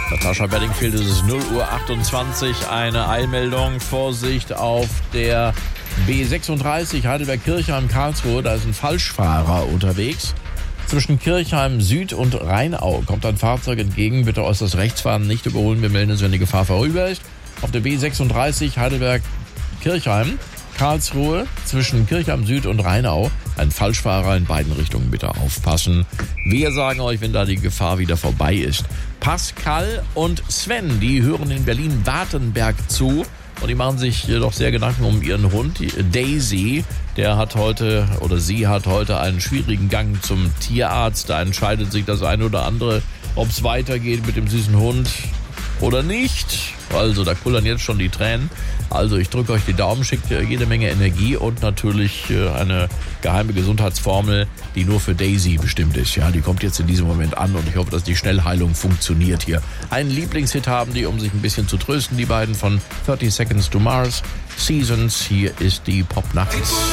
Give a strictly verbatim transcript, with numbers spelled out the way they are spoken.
Natascha Bedingfield, es ist null Uhr achtundzwanzig, eine Eilmeldung. Vorsicht auf der B sechsunddreißig Heidelberg-Kirchheim-Karlsruhe, da ist ein Falschfahrer unterwegs. Zwischen Kirchheim Süd und Rheinau kommt ein Fahrzeug entgegen. Bitte äußerst rechts fahren, nicht überholen. Wir melden uns, wenn die Gefahr vorüber ist. Auf der B sechsunddreißig Heidelberg-Kirchheim, Karlsruhe, zwischen Kirchheim Süd und Rheinau. Ein Falschfahrer in beiden Richtungen, bitte aufpassen. Wir sagen euch, wenn da die Gefahr wieder vorbei ist. Pascal und Sven, die hören in Berlin-Wartenberg zu. Und die machen sich doch sehr Gedanken um ihren Hund, Daisy. Der hat heute, oder sie hat heute einen schwierigen Gang zum Tierarzt. Da entscheidet sich das eine oder andere, ob es weitergeht mit dem süßen Hund oder nicht. Also da kullern jetzt schon die Tränen. Also ich drücke euch die Daumen, schickt jede Menge Energie und natürlich eine geheime Gesundheitsformel, die nur für Daisy bestimmt ist. Ja, die kommt jetzt in diesem Moment an und ich hoffe, dass die Schnellheilung funktioniert hier. Einen Lieblingshit haben die, um sich ein bisschen zu trösten, die beiden von thirty Seconds to Mars. Seasons, hier ist die Popnacht.